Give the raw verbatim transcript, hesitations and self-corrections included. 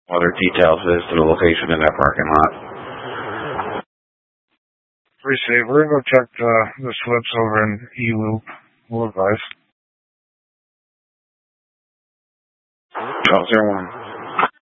Other details as to the location in that parking lot. Appreciate it. We're going to go check uh, the slips over in E-Loop. We'll advise. twelve oh one.